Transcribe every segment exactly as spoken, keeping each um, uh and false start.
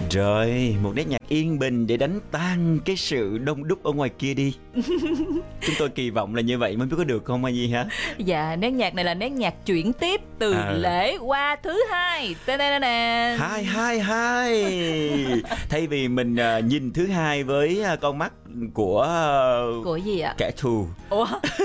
Rồi, một nét nhạc yên bình để đánh tan cái sự đông đúc ở ngoài kia đi. Chúng tôi kỳ vọng là như vậy, mới biết có được không Mai hả? Dạ, nét nhạc này là nét nhạc chuyển tiếp từ à. lễ qua thứ hai. Hai hai hai. Thay vì mình uh, nhìn thứ hai với uh, con mắt của uh, của gì ạ? Kẻ thù. Ủa?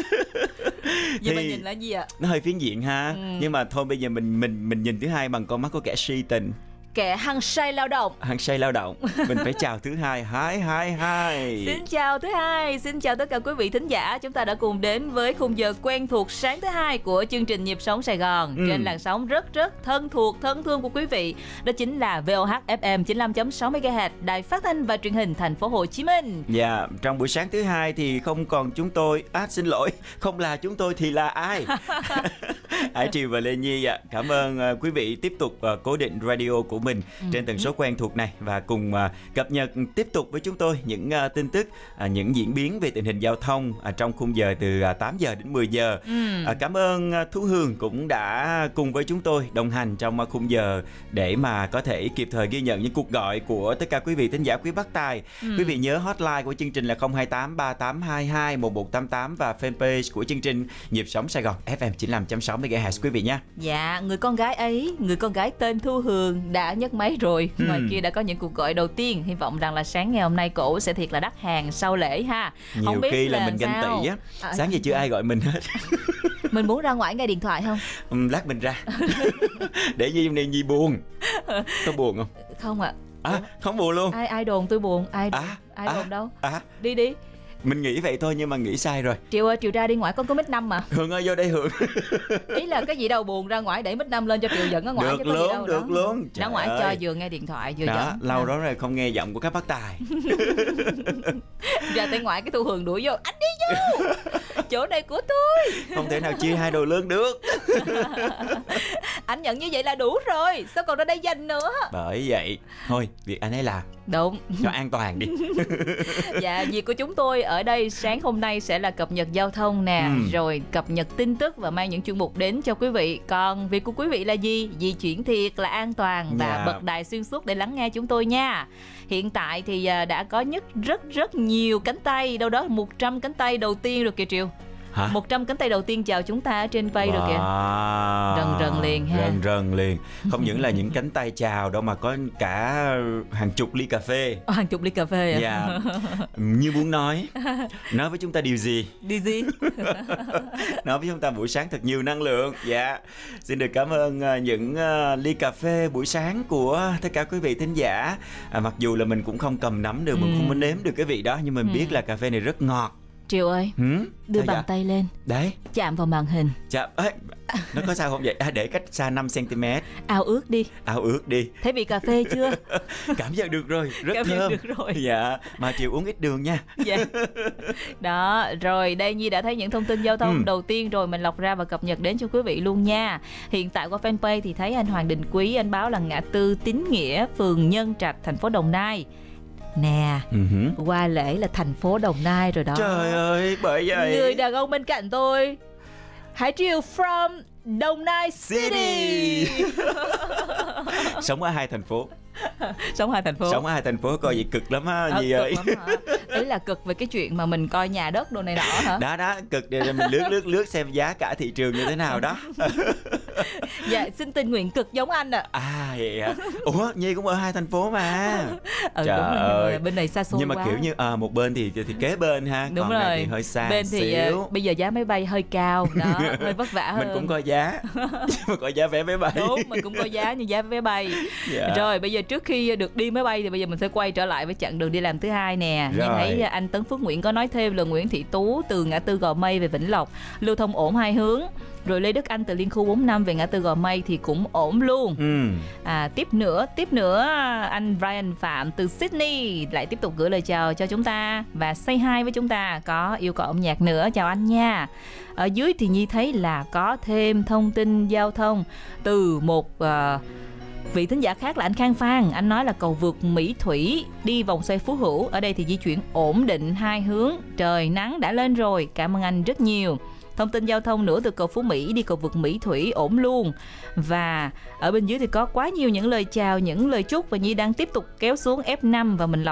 Vậy mình nhìn là gì ạ? Nó hơi phiến diện ha. Ừ. Nhưng mà thôi bây giờ mình mình mình nhìn thứ hai bằng con mắt của kẻ si tình. Kẻ hăng say lao động. Hăng say lao động. Mình phải chào thứ hai. Hai hai hai. Xin chào thứ hai. Xin chào tất cả quý vị thính giả. Chúng ta đã cùng đến với khung giờ quen thuộc sáng thứ hai của chương trình Nhịp Sống Sài Gòn. ừ. Trên làn sóng rất rất thân thuộc, thân thương của quý vị. Đó chính là vê o hát ép em chín mươi lăm phẩy sáu mê ga héc, Đài Phát thanh và Truyền hình Thành phố Hồ Chí Minh. Dạ, yeah, trong buổi sáng thứ hai thì không còn chúng tôi. À, xin lỗi, không là chúng tôi thì là ai? Hải Triều và Lê Nhi ạ. Cảm ơn uh, quý vị tiếp tục uh, cố định radio của mình ừ. trên tần số quen thuộc này và cùng uh, cập nhật tiếp tục với chúng tôi những uh, tin tức, uh, những diễn biến về tình hình giao thông uh, trong khung giờ từ uh, tám giờ đến mười giờ. Ừ. Uh, cảm ơn uh, Thu Hương cũng đã cùng với chúng tôi đồng hành trong uh, khung giờ để mà có thể kịp thời ghi nhận những cuộc gọi của tất cả quý vị thính giả quý Bắc Tài. Ừ. Quý vị nhớ hotline của chương trình là không hai tám ba tám hai hai một một tám tám và fanpage của chương trình Nhịp Sống Sài Gòn ép em chín mươi lăm phẩy sáu mê ga héc quý vị nhé. Dạ, người con gái ấy, người con gái tên Thu Hương đã nhấc máy rồi. ừ. Ngoài kia đã có những cuộc gọi đầu tiên. Hy vọng rằng là sáng ngày hôm nay cổ sẽ thiệt là đắt hàng sau lễ ha. Nhiều không biết khi là, là mình ganh tị á. à, Sáng giờ chưa ai gọi mình hết. Mình muốn ra ngoài nghe điện thoại không? Ừ, lát mình ra. Để Nhi hôm nay Nhi buồn. Có buồn không? Không ạ. À. À, không buồn luôn. Ai ai đồn tôi buồn? Ai đồn, à, ai à, đồn đâu? À. Đi đi. Mình nghĩ vậy thôi nhưng mà nghĩ sai rồi. Triều ơi, Triều ra đi ngoài, con có mít năm mà. Hường ơi, vô đây Hường. Ý là cái gì đâu buồn, ra ngoài để mít năm lên cho Triều dẫn ở ngoài. Được luôn, đâu, được đó. Luôn. Ra ngoài ơi. Cho vừa nghe điện thoại vừa đó, dẫn. Lâu à. đó rồi không nghe giọng của các bác tài. Ra tới ngoài cái Thu Hường đuổi vô. Anh đi vô. Chỗ này của tôi. Không thể nào chia hai đồ lương được. Anh nhận như vậy là đủ rồi, sao còn ra đây dành nữa. Bởi vậy thôi việc anh ấy làm đúng cho an toàn đi. Dạ, việc của chúng tôi ở đây sáng hôm nay sẽ là cập nhật giao thông nè, ừ. rồi cập nhật tin tức và mang những chuyên mục đến cho quý vị. Còn việc của quý vị là gì? Di chuyển thiệt là an toàn và yeah. bật đài xuyên suốt để lắng nghe chúng tôi nha. Hiện tại thì đã có nhất rất rất nhiều cánh tay, đâu đó một trăm cánh tay đầu tiên rồi kìa Triều. Hả? một trăm cánh tay đầu tiên chào chúng ta ở trên vây wow. rồi kìa. Rần rần liền ha. Rần rần liền. Không những là những cánh tay chào đâu mà có cả hàng chục ly cà phê. Ờ, hàng chục ly cà phê à? Dạ. Như muốn nói. Nói với chúng ta điều gì? Điều gì? Nói với chúng ta buổi sáng thật nhiều năng lượng. Dạ. Xin được cảm ơn những ly cà phê buổi sáng của tất cả quý vị thính giả. À, mặc dù là mình cũng không cầm nắm được, ừ. mình không có nếm được cái vị đó, nhưng mình ừ. biết là cà phê này rất ngọt. Triều ơi, ừ? đưa sao bàn dạ? tay lên. Đấy. Chạm vào màn hình. Chạm. Ê, nó có sao không vậy? À, để cách xa năm xăng ti mét. Ao ước đi. Ao ước đi. Thấy vị cà phê chưa? Cảm nhận được rồi, rất Cảm thơm. Được rồi. Dạ, mà Triều uống ít đường nha. Dạ. Đó, rồi đây Nhi đã thấy những thông tin giao thông ừ. đầu tiên rồi, mình lọc ra và cập nhật đến cho quý vị luôn nha. Hiện tại qua fanpage thì thấy anh Hoàng Đình Quý, anh báo là ngã tư Tín Nghĩa, phường Nhân Trạch, thành phố Đồng Nai. Nè, uh-huh. qua lễ là thành phố Đồng Nai rồi đó. Trời ơi, bởi vậy người đàn ông bên cạnh tôi, Hải Triều from Đồng Nai City. Sống ở hai thành phố. Sống hai thành phố. Sống ở hai thành phố coi vậy cực lắm á Nhi ờ, ơi. Lắm hả? Đấy là cực về cái chuyện mà mình coi nhà đất đồ này nọ hả? Đó đó, cực để mình lướt lướt lướt xem giá cả thị trường như thế nào đó. Dạ, xin tình nguyện cực giống anh ạ. À, à vậy hả? Ủa, Nhi cũng ở hai thành phố mà. Ừ, trời đúng rồi, ơi. Bên này xa xôi nhưng mà quá. kiểu như à, một bên thì thì kế bên ha, đúng còn rồi. này thì hơi xa bên thì xíu. Uh, bây giờ giá máy bay hơi cao đó, hơi vất vả hơn. Mình cũng có giá, nhưng mà có giá vé máy bay. Đúng, mình cũng có giá như giá vé bay. Dạ. Rồi bây giờ trước khi được đi máy bay thì bây giờ mình sẽ quay trở lại với chặng đường đi làm thứ hai nè. Như thấy anh Tấn Phước Nguyễn có nói thêm là Nguyễn Thị Tú từ ngã tư Gò Mây về Vĩnh Lộc lưu thông ổn hai hướng. Rồi Lê Đức Anh từ Liên Khu bốn năm về ngã tư Gò Mây thì cũng ổn luôn. ừ. à, Tiếp nữa Tiếp nữa anh Brian Phạm từ Sydney lại tiếp tục gửi lời chào cho chúng ta và say hi với chúng ta, có yêu cầu âm nhạc nữa. Chào anh nha. Ở dưới thì Nhi thấy là có thêm thông tin giao thông từ một uh, vị thính giả khác là anh Khang Phan. Anh nói là cầu vượt Mỹ Thủy đi vòng xoay Phú Hữu ở đây thì di chuyển ổn định hai hướng, trời nắng đã lên rồi, cảm ơn anh rất nhiều. Thông tin giao thông nữa, từ cầu Phú Mỹ đi cầu vượt Mỹ Thủy ổn luôn. Và ở bên dưới thì có quá nhiều những lời chào, những lời chúc, và Nhi đang tiếp tục kéo xuống F năm và mình lọc